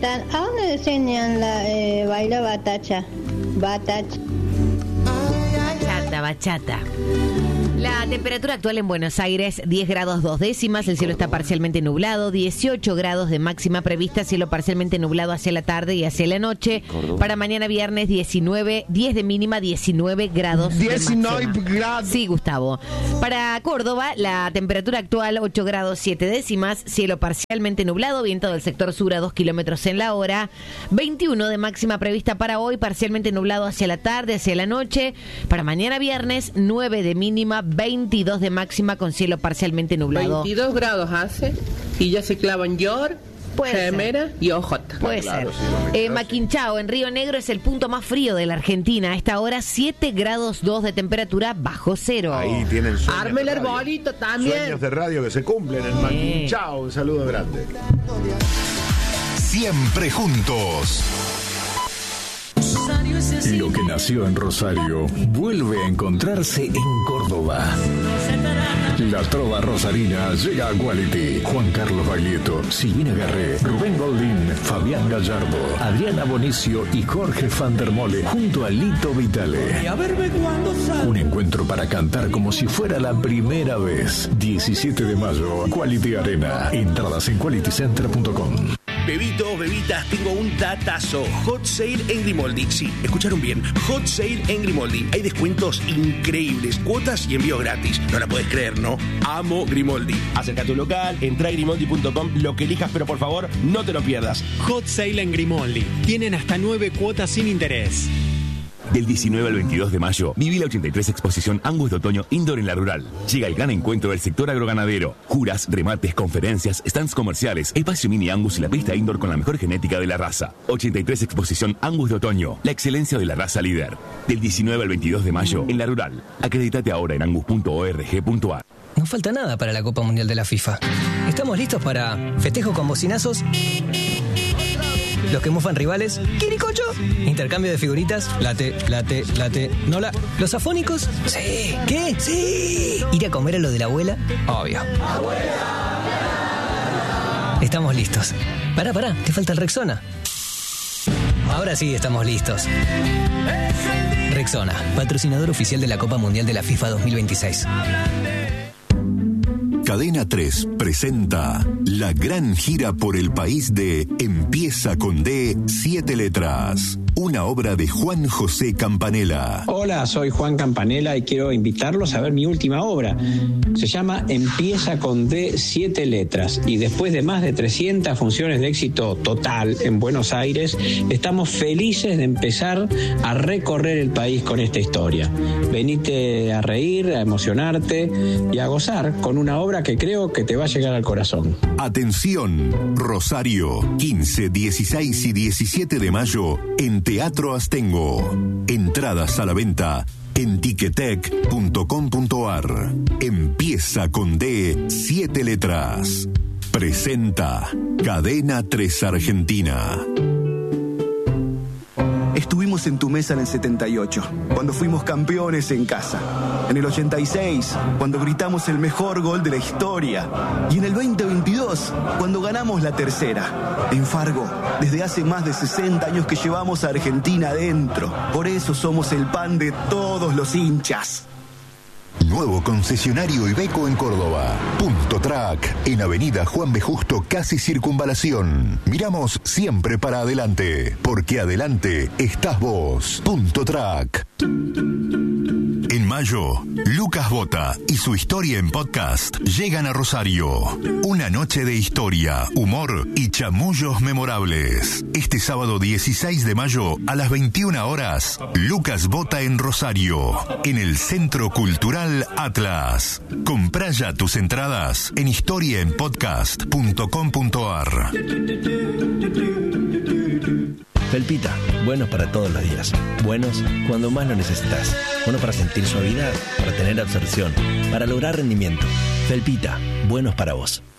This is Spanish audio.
preguntan, ¿a dónde le enseñan bailar batacha? Bachata. La temperatura actual en Buenos Aires, 10 grados 2 décimas, el cielo está parcialmente nublado, 18 grados de máxima prevista, cielo parcialmente nublado hacia la tarde y hacia la noche. Para mañana viernes, 10 de mínima, 19 grados de máxima. 19 grados. Sí, Gustavo. Para Córdoba, la temperatura actual, 8 grados 7 décimas, cielo parcialmente nublado, viento del sector sur a 2 kilómetros en la hora, 21 de máxima prevista para hoy, parcialmente nublado hacia la tarde, hacia la noche. Para mañana viernes, 9 de mínima, 22 de máxima con cielo parcialmente nublado. 22 grados hace y ya se clavan York, Gemera y Ojota. Puede Claro, ser. sí, Maquinchao, en Río Negro, es el punto más frío de la Argentina. A esta hora, 7 grados 2 de temperatura bajo cero. Ahí tienen sueños. Arme el de radio. arbolito también. Sueños de radio que se cumplen en Maquinchao. Un saludo grande. Siempre juntos. Lo que nació en Rosario vuelve a encontrarse en Córdoba. La trova rosarina llega a Quality. Juan Carlos Baglietto, Silvina Garré, Rubén Goldín, Fabián Gallardo, Adriana Bonicio y Jorge Van der Mole junto a Lito Vitale. Un encuentro para cantar como si fuera la primera vez. 17 de mayo, Quality Arena. Entradas en qualitycenter.com. Bebitos, bebitas, tengo un datazo. Hot Sale en Grimoldi. Sí, escucharon bien. Hot Sale en Grimoldi. Hay descuentos increíbles, cuotas y envío gratis. No la puedes creer, ¿no? Amo Grimoldi. Acerca a tu local, entra a grimoldi.com, lo que elijas, pero por favor, no te lo pierdas. Hot Sale en Grimoldi. Tienen hasta 9 cuotas sin interés. Del 19 al 22 de mayo, viví la 83 Exposición Angus de Otoño Indoor en La Rural. Llega el gran encuentro del sector agroganadero. Juras, remates, conferencias, stands comerciales, espacio mini Angus y la pista indoor con la mejor genética de la raza. 83 Exposición Angus de Otoño, la excelencia de la raza líder. Del 19 al 22 de mayo, en La Rural. Acreditate ahora en angus.org.ar. No falta nada para la Copa Mundial de la FIFA. Estamos listos para festejo con bocinazos, los que mufan rivales, ¡quiricocho! Intercambio de figuritas, late, nola. ¿Los afónicos? Sí. ¿Qué? Sí. ¿Ir a comer a lo de la abuela? Obvio. Estamos listos. Pará, te falta el Rexona. Ahora sí estamos listos. Rexona, patrocinador oficial de la Copa Mundial de la FIFA 2026. Cadena 3 presenta la gran gira por el país de Empieza con D, 7 letras. Una obra de Juan José Campanella. Hola, soy Juan Campanella y quiero invitarlos a ver mi última obra. Se llama Empieza con D, 7 letras. Y después de más de 300 funciones de éxito total en Buenos Aires, estamos felices de empezar a recorrer el país con esta historia. Venite a reír, a emocionarte y a gozar con una obra que creo que te va a llegar al corazón. Atención, Rosario, 15, 16 y 17 de mayo en Teatro Astengo. Entradas a la venta en tiquetec.com.ar. Empieza con D, 7 letras. Presenta Cadena 3 Argentina. Estuvimos en tu mesa en el 78, cuando fuimos campeones en casa. En el 86, cuando gritamos el mejor gol de la historia. Y en el 2022, cuando ganamos la tercera. En Fargo, desde hace más de 60 años que llevamos a Argentina adentro. Por eso somos el pan de todos los hinchas. Nuevo concesionario Iveco en Córdoba. Punto Track, en Avenida Juan B. Justo, casi Circunvalación. Miramos siempre para adelante, porque adelante estás vos. Punto Track. En mayo, Lucas Bota y su historia en podcast llegan a Rosario. Una noche de historia, humor y chamullos memorables. Este sábado 16 de mayo a las 21 horas, Lucas Bota en Rosario, en el Centro Cultural Atlas. Comprá ya tus entradas en historiaenpodcast.com.ar. Felpita, buenos para todos los días. Buenos cuando más lo necesitas. Buenos para sentir suavidad, para tener absorción, para lograr rendimiento. Felpita, buenos para vos.